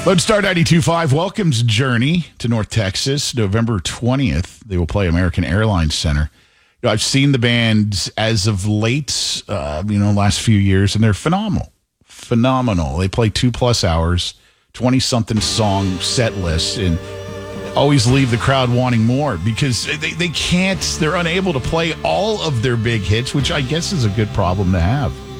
Lodestar 92.5 welcomes Journey to North Texas, November 20th. They will play American Airlines Center. I've seen the band as of late, last few years, and they're phenomenal. Phenomenal. They play 2+ hours, 20-something song set list, and always leave the crowd wanting more because they're unable to play all of their big hits, which I guess is a good problem to have.